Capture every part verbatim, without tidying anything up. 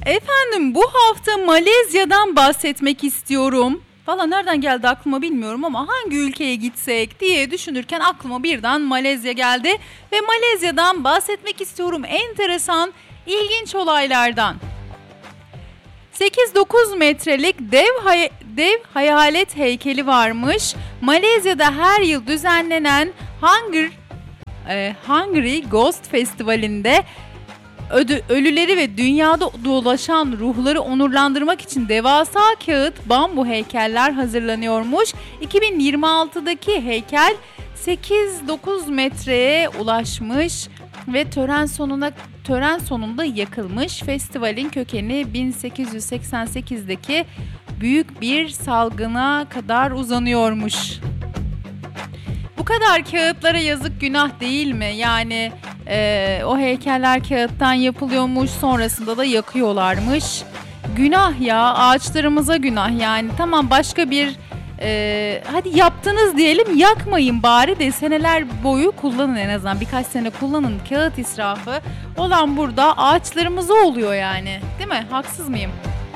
Efendim bu hafta Malezya'dan bahsetmek istiyorum. Valla nereden geldi aklıma bilmiyorum ama hangi ülkeye gitsek diye düşünürken aklıma birden Malezya geldi. Ve Malezya'dan bahsetmek istiyorum, enteresan, ilginç olaylardan. sekiz dokuz metrelik dev, hay- dev hayalet heykeli varmış. Malezya'da her yıl düzenlenen Hunger, e, Hungry Ghost Festivali'nde Ödü, ölüleri ve dünyada dolaşan ruhları onurlandırmak için devasa kağıt, bambu heykeller hazırlanıyormuş. iki bin yirmi altıdaki heykel sekiz dokuz metreye ulaşmış ve tören sonuna tören sonunda yakılmış. Festivalin kökeni bin sekiz yüz seksen sekizdeki büyük bir salgına kadar uzanıyormuş. Bu kadar kağıtlara yazık, günah değil mi? Yani e, o heykeller kağıttan yapılıyormuş, sonrasında da yakıyorlarmış. Günah ya, ağaçlarımıza günah yani. Tamam, başka bir e, hadi yaptınız diyelim, yakmayın bari de seneler boyu kullanın, en azından birkaç sene kullanın. Kağıt israfı olan burada ağaçlarımıza oluyor yani, değil mi? Haksız mıyım?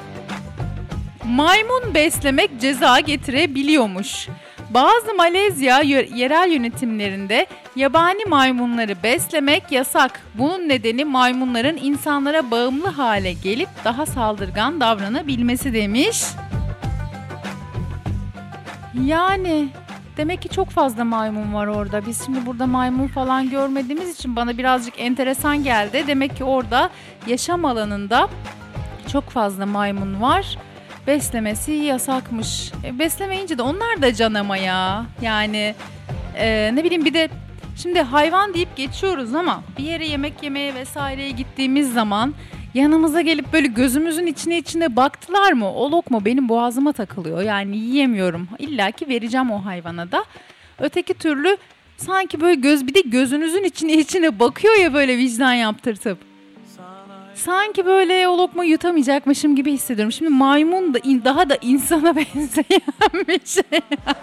Maymun beslemek ceza getirebiliyormuş. Bazı Malezya yerel yönetimlerinde yabani maymunları beslemek yasak. Bunun nedeni maymunların insanlara bağımlı hale gelip daha saldırgan davranabilmesi demiş. Yani demek ki çok fazla maymun var orada. Biz şimdi burada maymun falan görmediğimiz için bana birazcık enteresan geldi. Demek ki orada yaşam alanında çok fazla maymun var. Beslemesi yasakmış. E, beslemeyince de onlar da can ama ya. Yani e, ne bileyim, bir de şimdi hayvan deyip geçiyoruz ama bir yere yemek yemeye vesaireye gittiğimiz zaman yanımıza gelip böyle gözümüzün içine içine baktılar mı? O lokma benim boğazıma takılıyor. Yani yiyemiyorum. İlla ki vereceğim o hayvana da. Öteki türlü sanki böyle göz, bir de gözünüzün içine içine bakıyor ya, böyle vicdan yaptırtıp. Sanki böyle o lokma yutamayacakmışım gibi hissediyorum. Şimdi maymun da in, daha da insana benzeyen bir şey.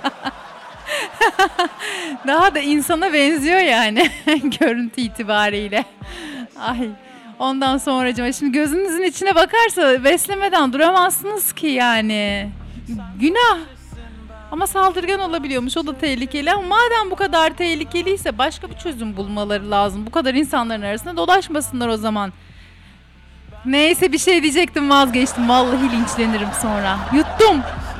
Daha da insana benziyor yani görüntü itibariyle. Ay, ondan sonracığıma şimdi gözünüzün içine bakarsa beslemeden duramazsınız ki yani. Günah. Ama saldırgan olabiliyormuş, o da tehlikeli. Ama madem bu kadar tehlikeliyse başka bir çözüm bulmaları lazım. Bu kadar insanların arasında dolaşmasınlar o zaman. Neyse, bir şey diyecektim, vazgeçtim. Vallahi linçlenirim sonra. Yuttum.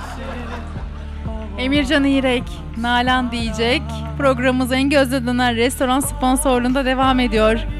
Emircan İrek, Nalan diyecek. Programımız En Gözde Döner Restoran sponsorluğunda devam ediyor.